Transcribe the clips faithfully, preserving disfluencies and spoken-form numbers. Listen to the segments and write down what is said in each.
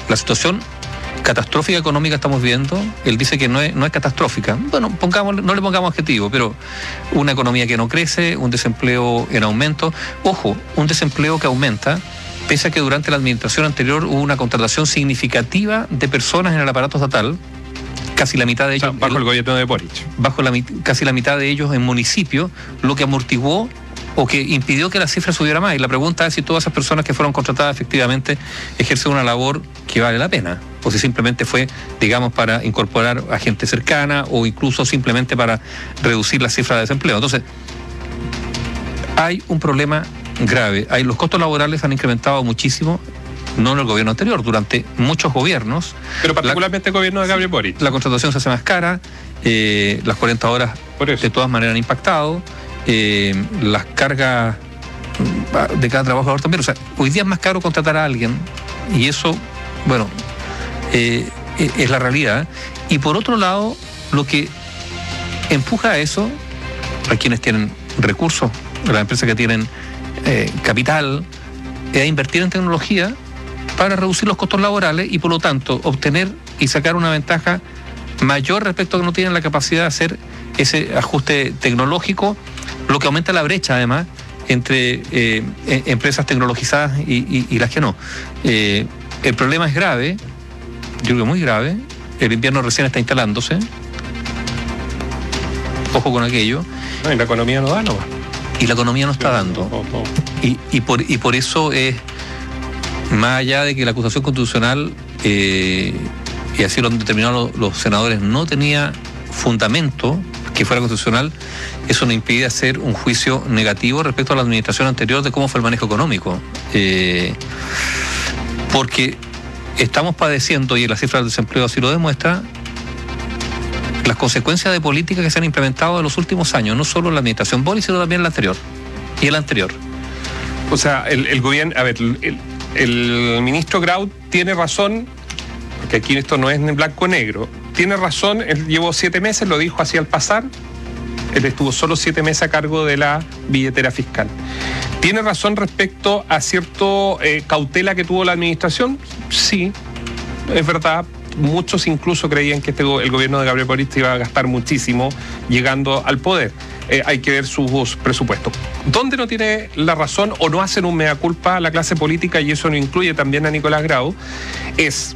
la situación catastrófica económica que estamos viendo, él dice que no es, no es catastrófica. Bueno, pongamos, no le pongamos adjetivo, pero una economía que no crece, un desempleo en aumento. Ojo, un desempleo que aumenta, pese a que durante la administración anterior hubo una contratación significativa de personas en el aparato estatal, casi la mitad de ellos... O sea, bajo el, el gobierno de Boric. Bajo la, casi la mitad de ellos en municipios, lo que amortiguó o que impidió que la cifra subiera más. Y la pregunta es si todas esas personas que fueron contratadas efectivamente ejercen una labor que vale la pena, o si simplemente fue, digamos, para incorporar a gente cercana o incluso simplemente para reducir la cifra de desempleo. Entonces, hay un problema grave. Hay, los costos laborales han incrementado muchísimo, no en el gobierno anterior, durante muchos gobiernos. Pero particularmente la, el gobierno de Gabriel Boric. La contratación se hace más cara, eh, las cuarenta horas de todas maneras han impactado. Eh, las cargas de cada trabajador también. O sea, hoy día es más caro contratar a alguien y eso, bueno, eh, es la realidad. Y por otro lado, lo que empuja a eso, a quienes tienen recursos, a las empresas que tienen eh, capital, es a invertir en tecnología para reducir los costos laborales y por lo tanto obtener y sacar una ventaja mayor respecto a que no tienen la capacidad de hacer ese ajuste tecnológico, lo que aumenta la brecha además entre eh, empresas tecnologizadas y, y, y las que no. Eh, el problema es grave, yo creo que muy grave, el invierno recién está instalándose, ojo con aquello. No, y la economía no da, no va. Y la economía no está dando. No, no, no. Y, y, por, y por eso es, más allá de que la acusación constitucional, eh, y así lo han determinado los, los senadores, no tenía fundamento que fuera constitucional, eso no impide hacer un juicio negativo respecto a la administración anterior de cómo fue el manejo económico. Eh, porque estamos padeciendo, y la cifra del desempleo así lo demuestra, las consecuencias de políticas que se han implementado en los últimos años, no solo en la administración Boric, sino también en la anterior y en la anterior. O sea, el, el gobierno, a ver, el, el ministro Grau tiene razón, porque aquí esto no es en blanco o negro, tiene razón, él llevó siete meses, lo dijo así al pasar, él estuvo solo siete meses a cargo de la billetera fiscal. ¿Tiene razón respecto a cierto eh, cautela que tuvo la administración? Sí, es verdad. Muchos incluso creían que este, el gobierno de Gabriel Boric iba a gastar muchísimo llegando al poder. Eh, hay que ver sus presupuestos. ¿Dónde no tiene la razón o no hacen un mea culpa a la clase política, y eso no incluye también a Nicolás Grau? Es,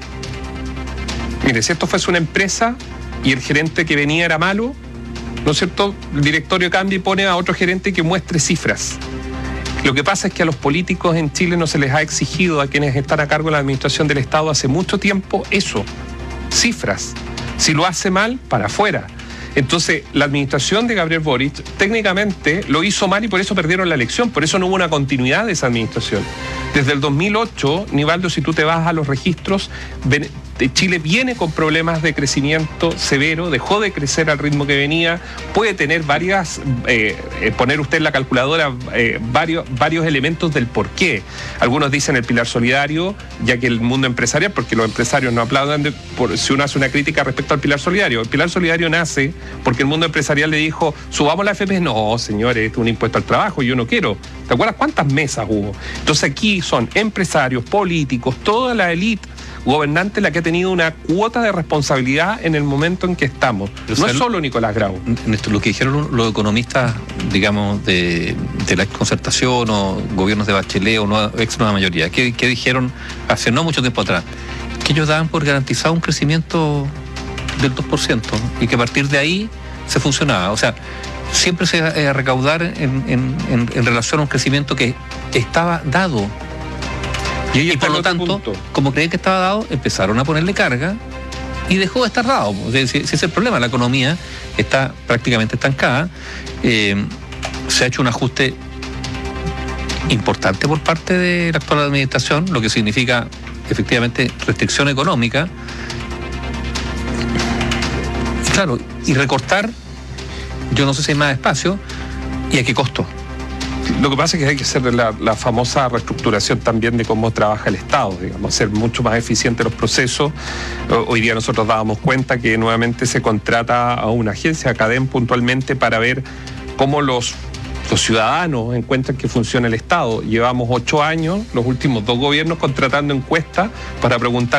mire, si esto fuese una empresa y el gerente que venía era malo, ¿no es cierto? El directorio cambia y pone a otro gerente que muestre cifras. Lo que pasa es que a los políticos en Chile no se les ha exigido, a quienes están a cargo de la administración del Estado hace mucho tiempo, eso, cifras. Si lo hace mal, para afuera. Entonces, la administración de Gabriel Boric técnicamente lo hizo mal y por eso perdieron la elección, por eso no hubo una continuidad de esa administración. Desde el dos mil ocho, Nivaldo, si tú te vas a los registros, Chile viene con problemas de crecimiento severo, dejó de crecer al ritmo que venía, puede tener varias, eh, poner usted en la calculadora eh, varios, varios elementos del por qué. Algunos dicen el pilar solidario, ya que el mundo empresarial, porque los empresarios no aplaudan de, por, si uno hace una crítica respecto al pilar solidario. El pilar solidario nace porque el mundo empresarial le dijo, subamos la F P. No, señores, es un impuesto al trabajo, yo no quiero. ¿Te acuerdas cuántas mesas hubo? Entonces aquí son empresarios, políticos, toda la élite gobernante la que ha tenido una cuota de responsabilidad en el momento en que estamos. Pero no es solo Nicolás Grau. Lo que dijeron los economistas, digamos, de, de la concertación o gobiernos de Bachelet o no, ex nueva mayoría, ¿qué, qué dijeron hace no mucho tiempo atrás? Que ellos daban por garantizado un crecimiento del dos por ciento y que a partir de ahí se funcionaba. O sea, siempre se iba a recaudar en, en, en, en relación a un crecimiento que estaba dado. Y, y por lo tanto, punto. como creían que estaba dado, empezaron a ponerle carga y dejó de estar dado. Si, si ese es el problema, la economía está prácticamente estancada. Eh, se ha hecho un ajuste importante por parte de la actual administración, lo que significa efectivamente restricción económica. Y claro, y recortar, yo no sé si hay más espacio y a qué costo. Lo que pasa es que hay que hacer la, la famosa reestructuración también de cómo trabaja el Estado, digamos, hacer mucho más eficientes los procesos. Hoy día nosotros dábamos cuenta que nuevamente se contrata a una agencia, a CADEM puntualmente, para ver cómo los, los ciudadanos encuentran que funciona el Estado. Llevamos ocho años, los últimos dos gobiernos, contratando encuestas para preguntar